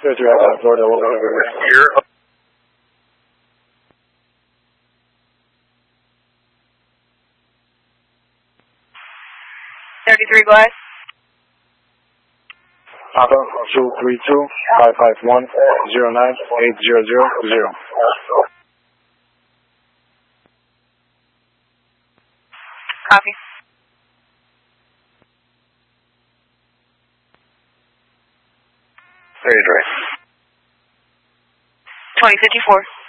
Florida, we'll go over here. 33, go ahead. Papa 232-551-09800. Copy. 33. 2054.